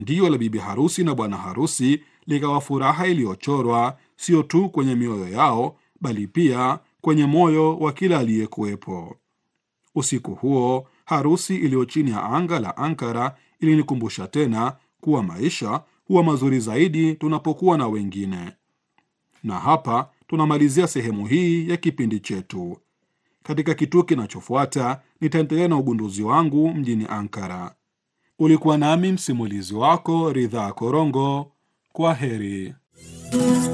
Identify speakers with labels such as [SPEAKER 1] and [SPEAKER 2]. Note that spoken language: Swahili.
[SPEAKER 1] ndio la bibi harusi na bwana harusi likawa furaha iliyochorwa sio tu kwenye mioyo yao, bali pia kwenye moyo wa kila aliyekuwepo. Usiku huo, harusi iliyo chini ya anga la Ankara ilinikumbusha tena kuwa maisha huwa mazuri zaidi tunapokuwa na wengine. Na hapa tunamalizia sehemu hii ya kipindi chetu. Katika kituo kinachofuata nitaendelea na ugunduzi wangu mjini Ankara. Ulikuwa nami msimulizi wako Ridhaa Korongo. Kwa heri.